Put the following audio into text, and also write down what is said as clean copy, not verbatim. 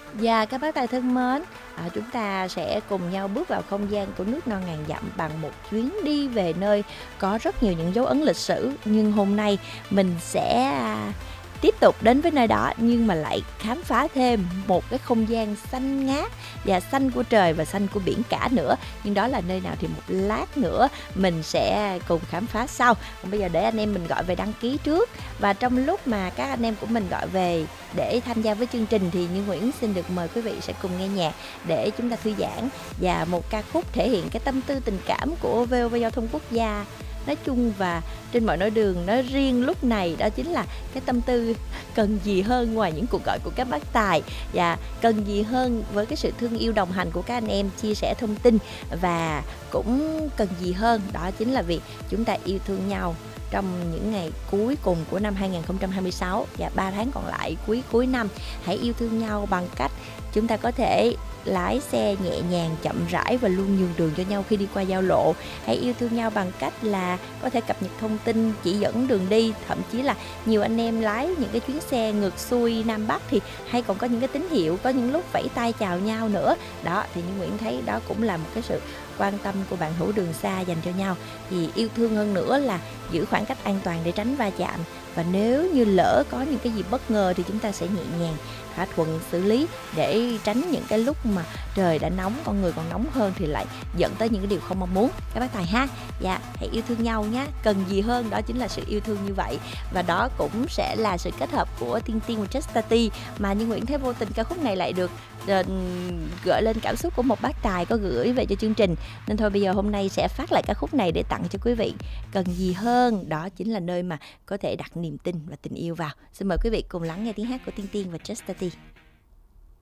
Và các bác tài thân mến, chúng ta sẽ cùng nhau bước vào không gian của nước non ngàn dặm bằng một chuyến đi về nơi có rất nhiều những dấu ấn lịch sử. Nhưng hôm nay mình sẽ tiếp tục đến với nơi đó, nhưng mà lại khám phá thêm một cái không gian xanh ngát và xanh của trời và xanh của biển cả nữa. Nhưng đó là nơi nào thì một lát nữa mình sẽ cùng khám phá sau. Còn bây giờ để anh em mình gọi về đăng ký trước. Và trong lúc mà các anh em của mình gọi về để tham gia với chương trình thì Như Nguyễn xin được mời quý vị sẽ cùng nghe nhạc để chúng ta thư giãn, và một ca khúc thể hiện cái tâm tư tình cảm của VOV Giao thông Quốc gia nói chung và trên mọi nẻo đường nói riêng lúc này, đó chính là cái tâm tư cần gì hơn ngoài những cuộc gọi của các bác tài, và cần gì hơn với cái sự thương yêu đồng hành của các anh em chia sẻ thông tin, và cũng cần gì hơn đó chính là việc chúng ta yêu thương nhau trong những ngày cuối cùng của năm 2026 và 3 tháng còn lại cuối năm. Hãy yêu thương nhau bằng cách chúng ta có thể lái xe nhẹ nhàng, chậm rãi và luôn nhường đường cho nhau khi đi qua giao lộ. Hãy yêu thương nhau bằng cách là có thể cập nhật thông tin, chỉ dẫn đường đi. Thậm chí là nhiều anh em lái những cái chuyến xe ngược xuôi Nam Bắc thì hay còn có những cái tín hiệu, có những lúc vẫy tay chào nhau nữa. Đó thì Như Nguyễn thấy đó cũng là một cái sự quan tâm của bạn hữu đường xa dành cho nhau. Thì yêu thương hơn nữa là giữ khoảng cách an toàn để tránh va chạm. Và nếu như lỡ có những cái gì bất ngờ thì chúng ta sẽ nhẹ nhàng thỏa thuận xử lý để tránh những cái lúc mà trời đã nóng, con người còn nóng hơn thì lại dẫn tới những cái điều không mong muốn. Các bác tài ha. Dạ, hãy yêu thương nhau nhé. Cần gì hơn đó chính là sự yêu thương như vậy. Và đó cũng sẽ là sự kết hợp của Tiên Tiên và Just Tati, mà Như Nguyễn thấy vô tình ca khúc này lại được gợi lên cảm xúc của một bác tài có gửi về cho chương trình. Nên thôi bây giờ hôm nay sẽ phát lại ca khúc này để tặng cho quý vị. Cần gì hơn đó chính là nơi mà có thể đặt niềm tin và tình yêu vào. Xin mời quý vị cùng lắng nghe tiếng hát của Tiên Tiên và Just Tati.